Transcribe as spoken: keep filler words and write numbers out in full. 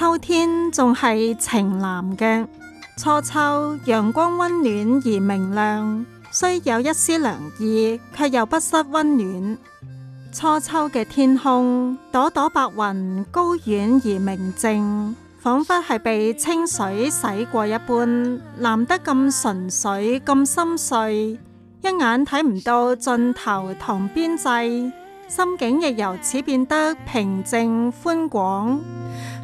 秋天仲係晴藍嘅，初秋陽光溫暖而明亮，雖有一絲涼意，卻又不失溫暖。初秋嘅天空，朵朵白雲高遠而明淨，仿佛係被清水洗過一般，藍得咁純粹咁深邃，一眼睇唔到盡頭同邊際，心境亦由此變得平靜寬廣。